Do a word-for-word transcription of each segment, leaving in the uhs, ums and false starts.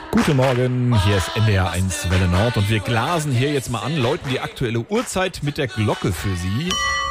Guten Morgen, hier ist N D R eins Welle Nord und wir glasen hier jetzt mal an, läuten die aktuelle Uhrzeit mit der Glocke für Sie.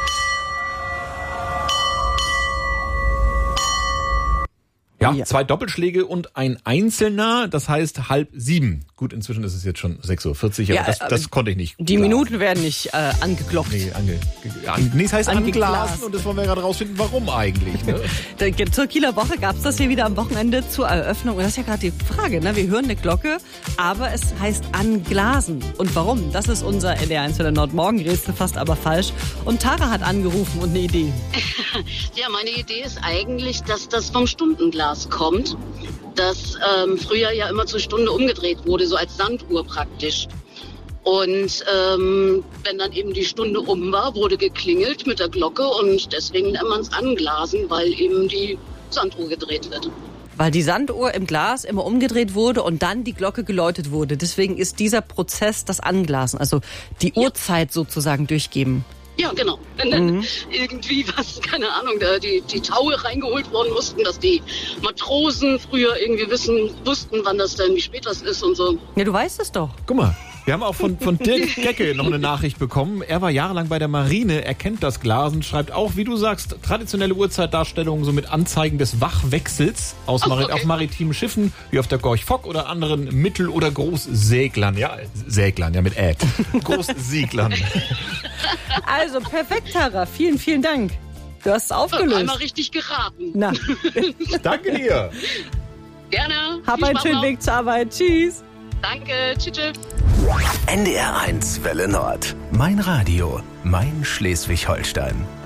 Ja, ja, zwei Doppelschläge und ein einzelner, das heißt halb sieben. Gut, inzwischen ist es jetzt schon sechs Uhr vierzig, aber ja, das, das konnte ich nicht. Die blasen. Minuten werden nicht äh, angeglockt. Nee, ange, an, nee, es heißt angeglasen und das wollen wir gerade rausfinden, warum eigentlich. Ne? Zur Kieler Woche gab es das hier wieder am Wochenende zur Eröffnung. Und das ist ja gerade die Frage, ne? Wir hören eine Glocke, aber es heißt anglasen. Und warum? Das ist unser N D R eins Welle Nord Morgenrätsel, fast aber falsch. Und Tara hat angerufen und eine Idee. Ja, meine Idee ist eigentlich, dass das vom Stundenglas kommt, das ähm, früher ja immer zur Stunde umgedreht wurde, so als Sanduhr praktisch. Und ähm, wenn dann eben die Stunde um war, wurde geklingelt mit der Glocke und deswegen nennt man es anglasen, weil eben die Sanduhr gedreht wird. Weil die Sanduhr im Glas immer umgedreht wurde und dann die Glocke geläutet wurde. Deswegen ist dieser Prozess das Anglasen, also die ja. Uhrzeit sozusagen durchgeben. Ja, genau. Wenn dann mhm. irgendwie was, keine Ahnung, da die, die Taue reingeholt worden mussten, dass die Matrosen früher irgendwie wissen, wussten, wann das denn, wie spät das ist und so. Ja, du weißt es doch. Guck mal, wir haben auch von, von Dirk Gecke noch eine Nachricht bekommen. Er war jahrelang bei der Marine, er kennt das Glasen, schreibt auch, wie du sagst, traditionelle Uhrzeitdarstellungen so mit Anzeigen des Wachwechsels aus oh, Mari- okay. auf maritimen Schiffen, wie auf der Gorch Fock oder anderen Mittel- oder Großseglern. Ja, Seglern, ja mit Ä. Großseglern. Also perfekt, Tara. Vielen, vielen Dank. Du hast es aufgelöst. Einmal richtig geraten. Na. Danke dir. Gerne. Hab einen schönen Weg zur Arbeit. Tschüss. Danke. Tschüss. Tschüss. N D R eins Welle Nord. Mein Radio. Mein Schleswig-Holstein.